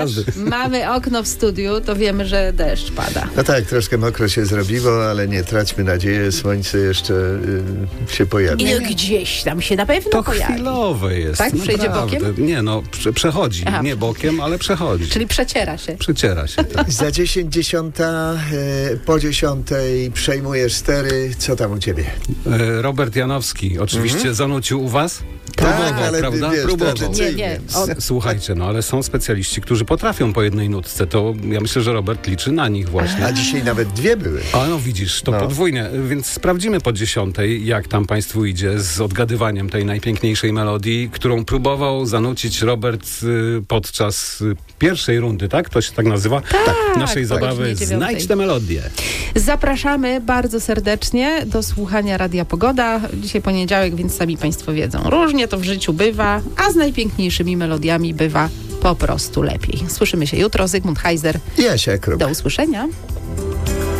Mamy okno w studiu, to wiemy, że deszcz pada. No tak, troszkę mokro się zrobiło, ale nie traćmy nadziei, słońce jeszcze się pojawi. I gdzieś tam się na pewno To pojawi. chwilowe jest. Tak? Przejdzie naprawdę. bokiem? Nie, no, przechodzi. Aha. Nie bokiem, ale przechodzi. Czyli przeciera się. Przeciera się. Tak. Za 10:10, po 10:00 przejmujesz stery. Co tam u ciebie? Robert Janowski oczywiście zanucił u was? Próbował, Tak, ale prawda? wiesz, Próbował. tradycyjnie. Słuchajcie, no ale są specjaliści, którzy potrafią po jednej nutce. To ja myślę, że Robert liczy na nich właśnie. A dzisiaj nawet 2 były. A no widzisz, to podwójnie, więc sprawdzimy po 10:00, jak tam państwu idzie z odgadywaniem tej najpiękniejszej melodii, którą próbował zanucić Robert podczas pierwszej rundy, tak? To się tak nazywa? Tak, Naszej zabawy. Znajdź tę melodię. Zapraszamy bardzo serdecznie do słuchania Radia Pogoda. Dzisiaj poniedziałek, więc sami państwo wiedzą. Różnie to w życiu bywa, a z najpiękniejszymi melodiami bywa po prostu lepiej. Słyszymy się jutro. Zygmunt Heiser. Jasia Kruk. Do usłyszenia.